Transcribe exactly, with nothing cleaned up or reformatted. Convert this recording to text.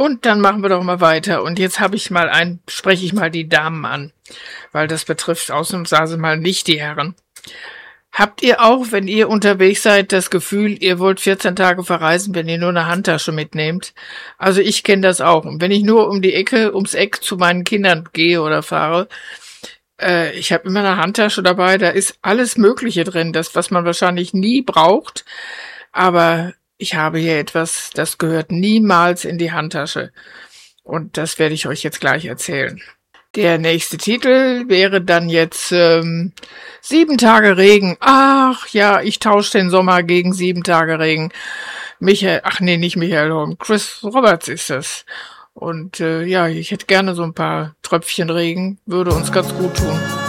Und dann machen wir doch mal weiter. Und jetzt habe ich mal ein, spreche ich mal die Damen an, weil das betrifft ausnahmsweise mal nicht die Herren. Habt ihr auch, wenn ihr unterwegs seid, das Gefühl, ihr wollt vierzehn Tage verreisen, wenn ihr nur eine Handtasche mitnehmt? Also ich kenne das auch. Und wenn ich nur um die Ecke, ums Eck zu meinen Kindern gehe oder fahre, äh, ich habe immer eine Handtasche dabei, da ist alles Mögliche drin, das, was man wahrscheinlich nie braucht. Aber ich habe hier etwas, das gehört niemals in die Handtasche. Und das werde ich euch jetzt gleich erzählen. Der nächste Titel wäre dann jetzt ähm, Sieben Tage Regen. Ach ja, ich tausche den Sommer gegen Sieben Tage Regen. Michael, ach nee, nicht Michael Holm, Chris Roberts ist das. Und äh, ja, ich hätte gerne so ein paar Tröpfchen Regen, würde uns ganz gut tun.